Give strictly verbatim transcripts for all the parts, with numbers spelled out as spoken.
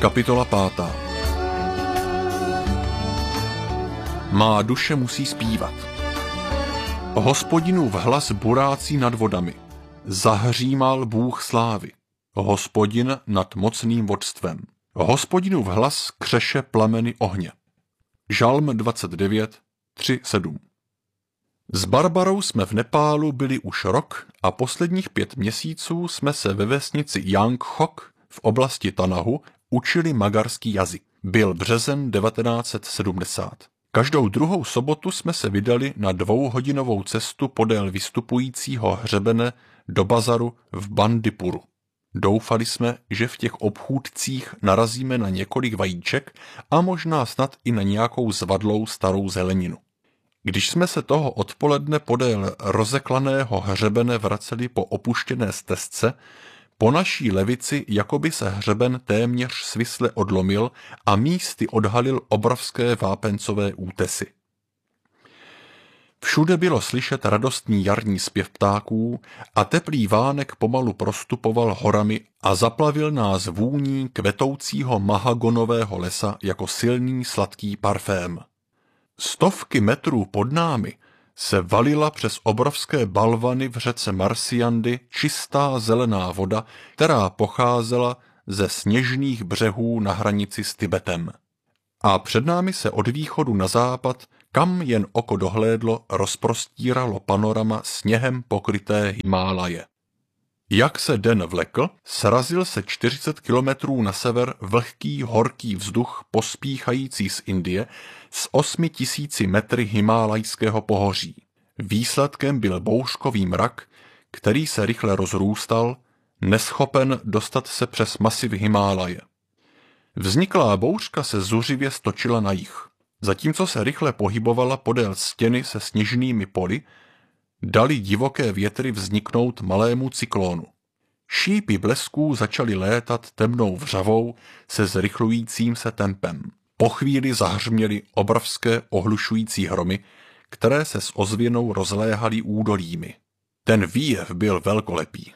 Kapitola pátá. Má duše musí zpívat. Hospodinův hlas burácí nad vodami. Zahřímal Bůh slávy. Hospodin nad mocným vodstvem. Hospodinův hlas křeše plameny ohně. Žalm dvacet devět, tři sedm. S Barbarou jsme v Nepálu byli už rok a posledních pět měsíců jsme se ve vesnici Jangchok v oblasti Tanahu učili magarský jazyk. Byl březen devatenáct set sedmdesát. Každou druhou sobotu jsme se vydali na dvouhodinovou cestu podél vystupujícího hřebene do bazaru v Bandipuru. Doufali jsme, že v těch obchůdcích narazíme na několik vajíček a možná snad i na nějakou zvadlou starou zeleninu. Když jsme se toho odpoledne podél rozeklaného hřebene vraceli po opuštěné stezce, po naší levici jakoby se hřeben téměř svisle odlomil a místy odhalil obrovské vápencové útesy. Všude bylo slyšet radostný jarní zpěv ptáků a teplý vánek pomalu prostupoval horami a zaplavil nás vůní kvetoucího mahagonového lesa jako silný sladký parfém. Stovky metrů pod námi se valila přes obrovské balvany v řece Marsiandy čistá zelená voda, která pocházela ze sněžných břehů na hranici s Tibetem. A před námi se od východu na západ, kam jen oko dohlédlo, rozprostíralo panorama sněhem pokryté Himálaje. Jak se den vlekl, srazil se čtyřicet kilometrů na sever vlhký horký vzduch pospíchající z Indie s osmi tisíci metry himálajského pohoří. Výsledkem byl bouřkový mrak, který se rychle rozrůstal, neschopen dostat se přes masiv Himálaje. Vzniklá bouřka se zuřivě stočila na jih. Zatímco se rychle pohybovala podél stěny se sněžnými poli, dali divoké větry vzniknout malému cyklónu. Šípy blesků začaly létat temnou vřavou se zrychlujícím se tempem. Po chvíli zahřměly obrovské ohlušující hromy, které se s ozvěnou rozléhaly údolími. Ten výjev byl velkolepý.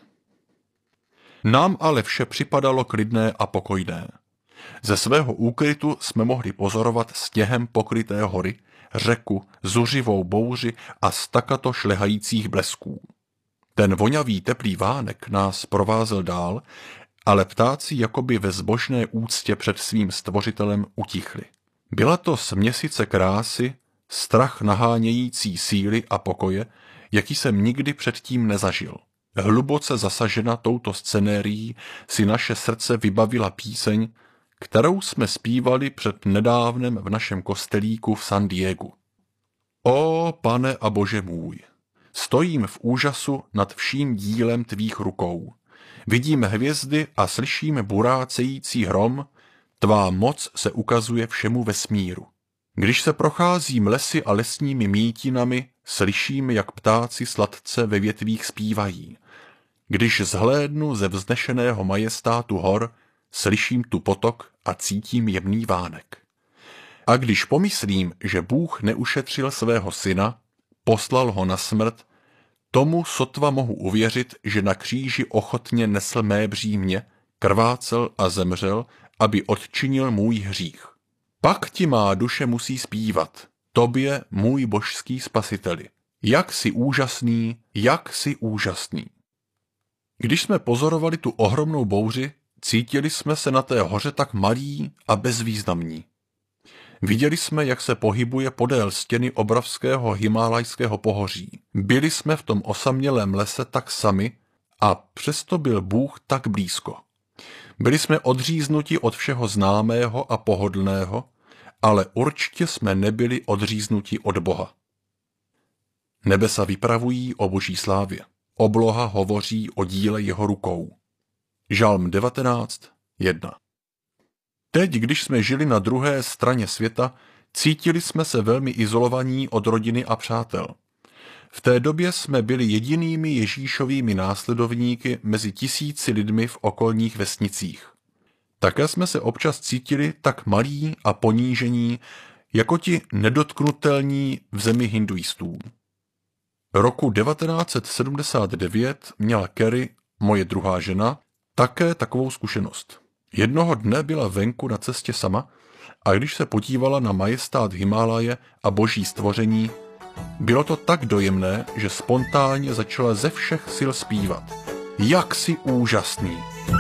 Nám ale vše připadalo klidné a pokojné. Ze svého úkrytu jsme mohli pozorovat sněhem pokryté hory, řeku, zuřivou bouři a stakato šlehajících blesků. Ten vonavý teplý vánek nás provázel dál, ale ptáci jakoby ve zbožné úctě před svým stvořitelem utichli. Byla to směsice krásy, strach nahánějící síly a pokoje, jaký jsem nikdy předtím nezažil. Hluboce zasažena touto scenérií si naše srdce vybavila píseň, kterou jsme zpívali před nedávnem v našem kostelíku v San Diegu. Ó, Pane a Bože můj, stojím v úžasu nad vším dílem tvých rukou. Vidím hvězdy a slyším burácející hrom, tvá moc se ukazuje všemu vesmíru. Když se procházím lesy a lesními mítinami, slyším, jak ptáci sladce ve větvích zpívají. Když zhlédnu ze vznešeného majestátu hor, slyším tu potok a cítím jemný vánek. A když pomyslím, že Bůh neušetřil svého syna, poslal ho na smrt, tomu sotva mohu uvěřit, že na kříži ochotně nesl mé břímě, krvácel a zemřel, aby odčinil můj hřích. Pak ti má duše musí zpívat, tobě, můj božský spasiteli. Jak jsi úžasný, jak jsi úžasný. Když jsme pozorovali tu ohromnou bouři, cítili jsme se na té hoře tak malí a bezvýznamní. Viděli jsme, jak se pohybuje podél stěny obrovského himálajského pohoří. Byli jsme v tom osamělém lese tak sami a přesto byl Bůh tak blízko. Byli jsme odříznuti od všeho známého a pohodlného, ale určitě jsme nebyli odříznuti od Boha. Nebesa vypravují o Boží slávě. Obloha hovoří o díle jeho rukou. Žalm devatenáct, jedna. Teď, když jsme žili na druhé straně světa, cítili jsme se velmi izolovaní od rodiny a přátel. V té době jsme byli jedinými Ježíšovými následovníky mezi tisíci lidmi v okolních vesnicích. Také jsme se občas cítili tak malí a ponížení, jako ti nedotknutelní v zemi hinduistů. Roku devatenáct set sedmdesát devět měla Carrie, moje druhá žena, také takovou zkušenost. Jednoho dne byla venku na cestě sama a když se podívala na majestát Himálaje a boží stvoření, bylo to tak dojemné, že spontánně začala ze všech sil zpívat. Jak jsi úžasný!